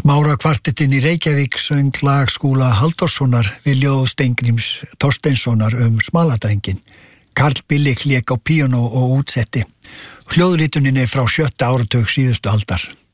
Mára kvartettinn í Reykjavík söng lag Skúla Halldórssonar við ljóð Steingríms Thorsteinssonar smaladrenginn. Karl Billik lék á píanó og útsetti. Hljóðritunin frá 7. áratug síðustu aldar.